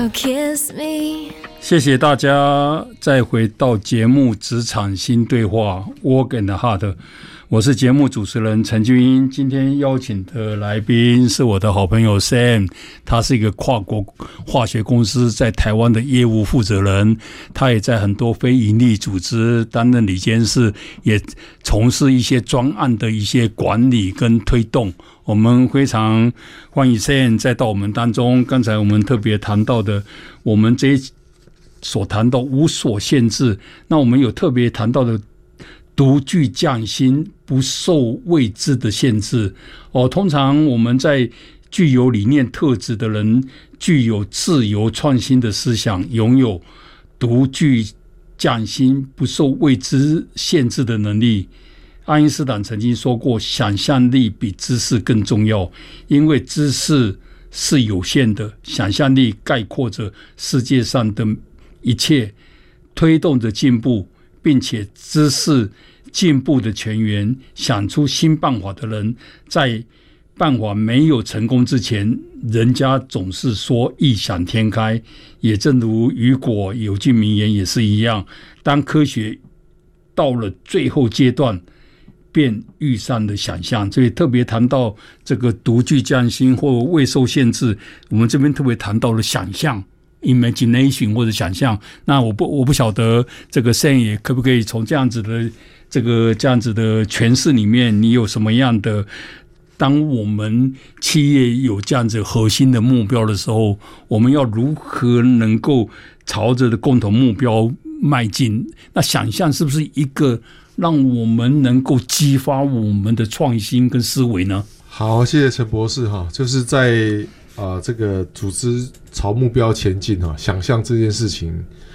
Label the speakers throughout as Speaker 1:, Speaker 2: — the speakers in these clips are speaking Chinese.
Speaker 1: 谢谢大家再回到节目职场新对话 Work and Heart， 我是节目主持人陈俊英。今天邀请的来宾是我的好朋友 Sam， 他是一个跨国化学公司在台湾的业务负责人，他也在很多非营利组织担任理监事，也从事一些专案的一些管理跟推动。我们非常欢迎 Sam 再到我们当中。刚才我们特别谈到的，我们这一所谈到无所限制，那我们有特别谈到的独具匠心，不受未知的限制。通常我们在具有理念特质的人，具有自由创新的思想，拥有独具匠心，不受未知限制的能力。爱因斯坦曾经说过，想象力比知识更重要，因为知识是有限的，想象力概括着世界上的一切，推动着进步，并且知识进步的泉源。想出新办法的人，在办法没有成功之前，人家总是说异想天开。也正如雨果有句名言也是一样，当科学到了最后阶段，便遇上了想象。所以特别谈到这个独具匠心或未受限制，我们这边特别谈到了想象 imagination 或者想象。那我不晓得这个 Sam 也可不可以从这样子的诠释里面，你有什么样的，当我们企业有这样子核心的目标的时候，我们要如何能够朝着的共同目标迈进？那想象是不是一个让我们能够激发我们的创新跟思维呢？
Speaker 2: 好，谢谢陈博士哈。就是在这个组织朝目标前进哈，想象这件事情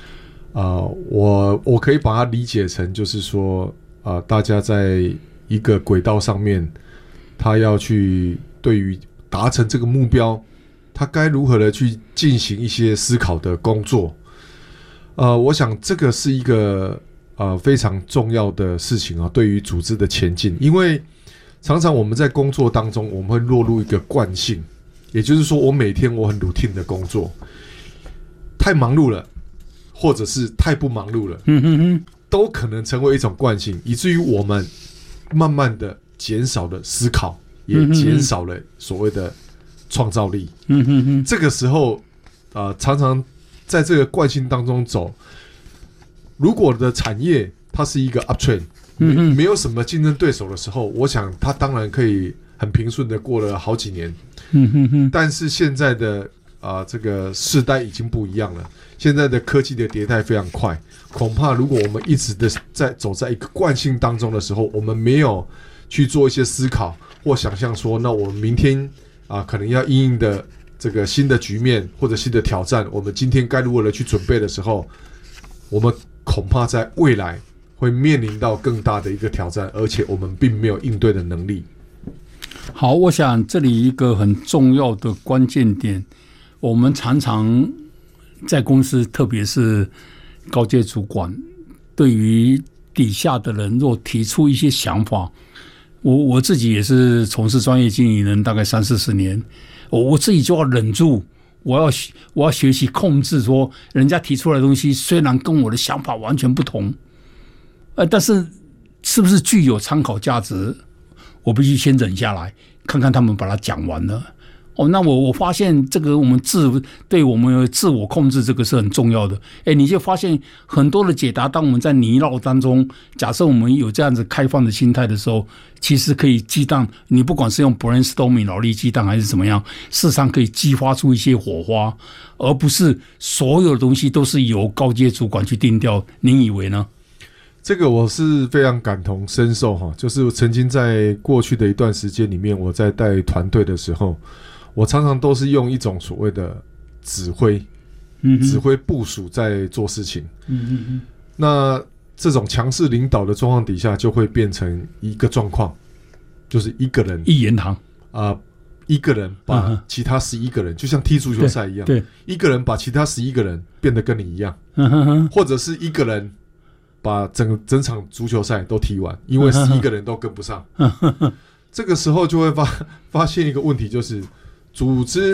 Speaker 2: 我可以把它理解成就是说大家在一个轨道上面，他要去对于达成这个目标，他该如何的去进行一些思考的工作。我想这个是一个非常重要的事情啊，对于组织的前进。因为常常我们在工作当中，我们会落入一个惯性，也就是说我每天我很 routine 的工作，太忙碌了或者是太不忙碌了，都可能成为一种惯性，以至于我们慢慢的减少了思考，也减少了所谓的创造力。这个时候常常在这个惯性当中走，如果的产业它是一个 uptrend，没有什么竞争对手的时候，我想它当然可以很平顺的过了好几年。但是现在的这个世代已经不一样了，现在的科技的迭代非常快，恐怕如果我们一直的走在一个惯性当中的时候，我们没有去做一些思考或想象说，那我们明天可能要因应的这个新的局面或者新的挑战，我们今天该如何的去准备的时候，我们恐怕在未来会面临到更大的一个挑战，而且我们并没有应对的能力。
Speaker 1: 好，我想这里一个很重要的关键点，我们常常在公司，特别是高阶主管，对于底下的人若提出一些想法，我自己也是从事专业经理人大概30-40年，我自己就要忍住，我要学习控制，说人家提出来的东西虽然跟我的想法完全不同，但是是不是具有参考价值，我必须先忍下来，看看他们把它讲完了。那我发现这个我们对我们自我控制这个是很重要的。你就发现很多的解答，当我们在泥淖当中，假设我们有这样子开放的心态的时候，其实可以激荡，你不管是用 brainstorming 脑力激荡还是怎么样，事实上可以激发出一些火花，而不是所有的东西都是由高阶主管去定调。您以为呢？
Speaker 2: 这个我是非常感同身受哈，就是我曾经在过去的一段时间里面，我在带团队的时候，我常常都是用一种所谓的指挥部署在做事情。那这种强势领导的状况底下，就会变成一个状况，就是一个人
Speaker 1: 一言堂
Speaker 2: 一个人把其他11个人，就像踢足球赛一样，对，一个人把其他11个人变得跟你一样，或者是一个人把整场足球赛都踢完，因为11个人都跟不上。这个时候就会发现一个问题，就是组织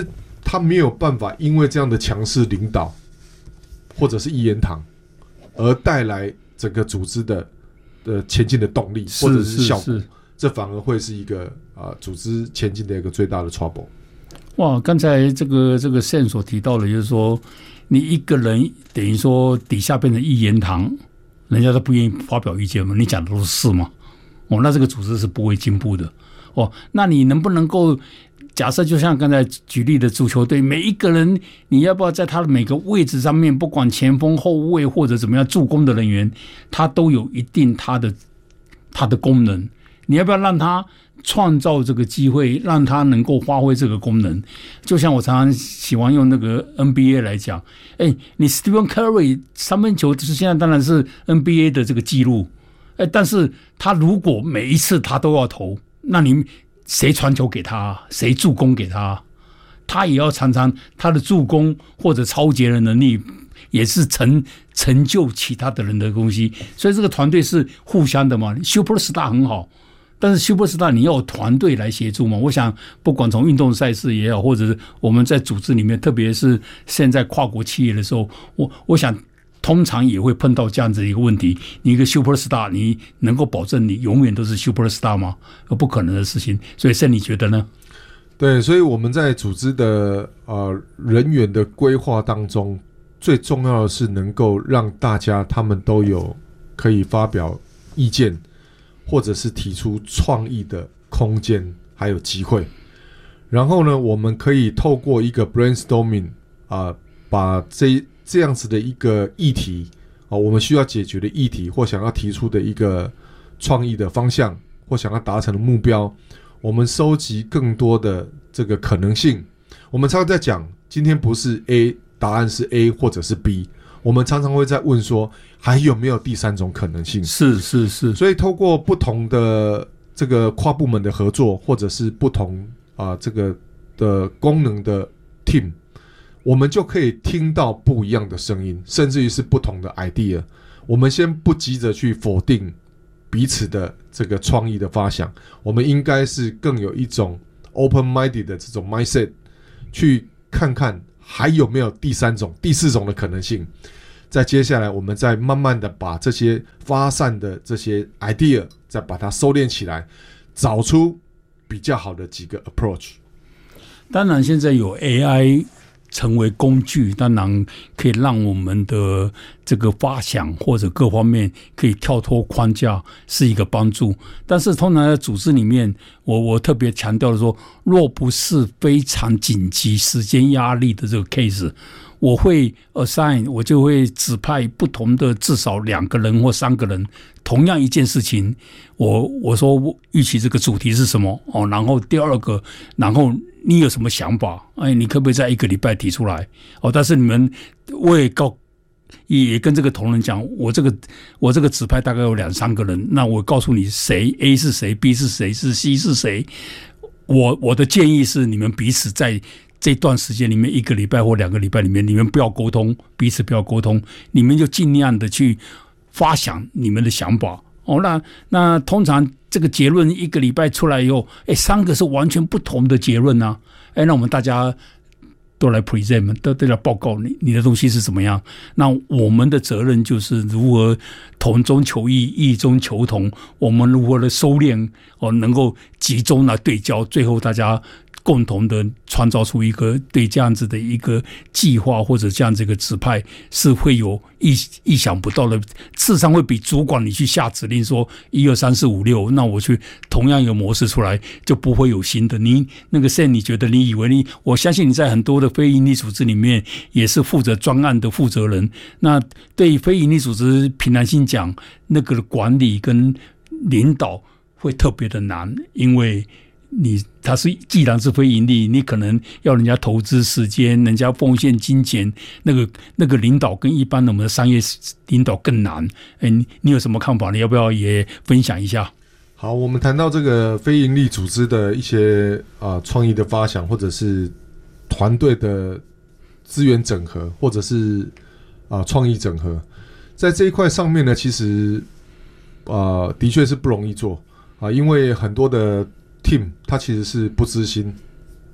Speaker 2: 他没有办法因为这样的强势领导或者是一言堂而带来整个组织的前进的动力或者是效果，这反而会是一个组织前进的一个最大的 trouble。
Speaker 1: 哇，刚才这个Sam所提到的，就是说你一个人等于说底下变成一言堂，人家都不愿意发表意见嘛，你讲的都是事嘛，那这个组织是不会进步的。那你能不能够假设就像刚才举例的足球队，每一个人你要不要在他的每个位置上面，不管前锋后卫或者怎么样助攻的人员，他都有一定他的功能，你要不要让他创造这个机会，让他能够发挥这个功能？就像我常常喜欢用那个 NBA 来讲，你 Stephen Curry 三分球就是现在当然是 NBA 的这个记录，但是他如果每一次他都要投，那你谁传球给他，谁助攻给他，他也要常常他的助攻或者超节的能力也是成就其他的人的东西。所以这个团队是互相的嘛。 Superstar 很好，但是 Superstar 你要有团队来协助嘛。我想不管从运动赛事也好，或者是我们在组织里面，特别是现在跨国企业的时候，我想通常也会碰到这样子一个问题，你一个 superstar 你能够保证你永远都是 superstar 吗？不可能的事情。所以Sam你觉得呢？
Speaker 2: 对，所以我们在组织的人员的规划当中，最重要的是能够让大家他们都有可以发表意见或者是提出创意的空间还有机会。然后呢，我们可以透过一个 brainstorming 把这样子的一个议题我们需要解决的议题或想要提出的一个创意的方向或想要达成的目标，我们收集更多的这个可能性。我们常常在讲，今天不是 A 答案是 A 或者是 B， 我们常常会在问说还有没有第三种可能性。
Speaker 1: 是，
Speaker 2: 所以透过不同的这个跨部门的合作，或者是不同这个的功能的 team， 我们就可以听到不一样的声音，甚至于是不同的 idea。我们先不急着去否定彼此的这个创意的发想，我们应该是更有一种 open-minded 的这种 mindset， 去看看还有没有第三种、第四种的可能性。再接下来，我们再慢慢的把这些发散的这些 idea， 再把它收敛起来，找出比较好的几个 approach。
Speaker 1: 当然，现在有 AI 成为工具，当然可以让我们的这个发想或者各方面可以跳脱框架，是一个帮助。但是通常在组织里面，我特别强调的说，若不是非常紧急、时间压力的这个 case， 我会 assign， 我就会指派不同的至少2个人或3个人，同样一件事情，我说预期这个主题是什么然后第二个，然后你有什么想法？你可不可以在1个礼拜提出来？但是我也跟这个同仁讲，我这个指派大概有2-3个人，那我告诉你谁 A 是谁 ，B 是谁，是 C 是谁。我的建议是，你们彼此在这段时间里面1个礼拜或2个礼拜里面，你们不要沟通，彼此不要沟通，你们就尽量的去发想你们的想法。那通常这个结论1个礼拜出来以后，3个是完全不同的结论啊。那我们大家都来 present， 都来报告你的东西是怎么样。那我们的责任就是如何同中求异，异中求同。我们如何的收敛能够集中来对焦，最后大家共同的创造出一个对这样子的一个计划或者这样子一个指派，是会有意想不到的，事实上会比主管你去下指令说1、2、3、4、5、6，那我去同样一个模式出来，就不会有新的。你那个 Sam， 你觉得你以为我相信你在很多的非营利组织里面也是负责专案的负责人，那对非营利组织凭良心讲，那个管理跟领导会特别的难，因为他既然是非盈利，你可能要人家投资时间，人家奉献金钱，那个领导跟一般的我们的商业领导更难。你有什么看法？你要不要也分享一下？
Speaker 2: 好，我们谈到这个非营利组织的一些创意的发想，或者是团队的资源整合，或者是创意整合，在这一块上面呢，其实的确是不容易做因为很多的 team 它其实是不知心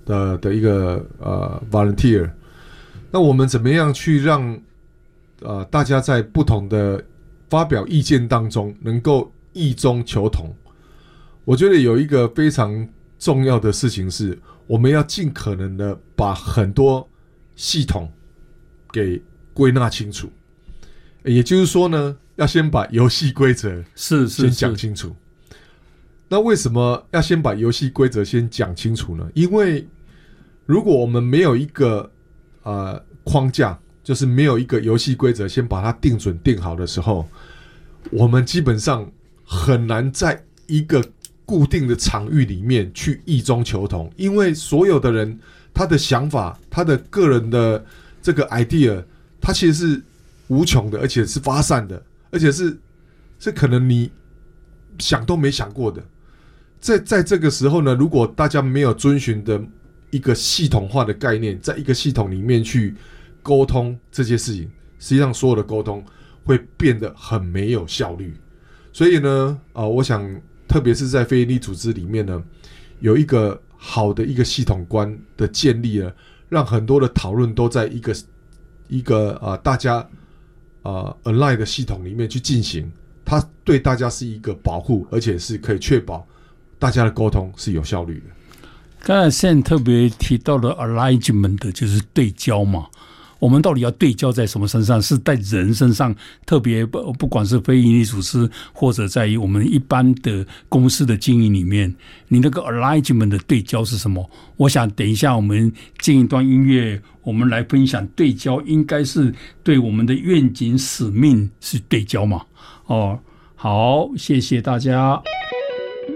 Speaker 2: 的一个volunteer。那我们怎么样去让大家在不同的发表意见当中能够异中求同？我觉得有一个非常重要的事情是，我们要尽可能的把很多系统给归纳清楚。也就是说呢，要先把游戏规则先讲清楚。那为什么要先把游戏规则先讲清楚呢？因为如果我们没有一个框架，就是没有一个游戏规则先把它定准定好的时候，我们基本上很难在一个固定的场域里面去异中求同，因为所有的人他的想法，他的个人的这个 idea， 他其实是无穷的，而且是发散的，而且是可能你想都没想过的。在这个时候呢，如果大家没有遵循的一个系统化的概念，在一个系统里面去沟通这些事情，实际上所有的沟通会变得很没有效率。所以呢，我想特别是在非营利组织里面呢，有一个好的一个系统观的建立呢，让很多的讨论都在一个大家align 的系统里面去进行，它对大家是一个保护，而且是可以确保大家的沟通是有效率的。
Speaker 1: 刚才 Sam 特别提到了 alignment， 就是对焦嘛。我们到底要对焦在什么身上？是在人身上，特别不管是非营利组织，或者在于我们一般的公司的经营里面，你那个 alignment 的对焦是什么？我想等一下我们进一段音乐，我们来分享对焦应该是对我们的愿景使命是对焦嘛。好，谢谢大家。